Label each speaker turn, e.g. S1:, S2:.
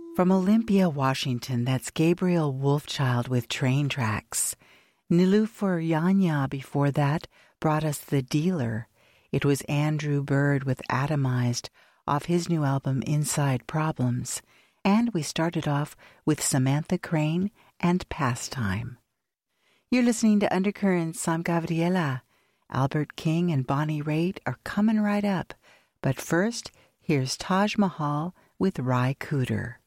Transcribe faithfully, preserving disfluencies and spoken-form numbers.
S1: From Olympia, Washington, that's Gabriel Wolfchild with Train Tracks. Nilufer Yanya before that brought us The Dealer. It was Andrew Bird with Atomized off his new album Inside Problems. And we started off with Samantha Crane and Pastime. You're listening to Undercurrents. I'm Gabriela. Albert King and Bonnie Raitt are coming right up. But first, here's Taj Mahal with Ry Cooder.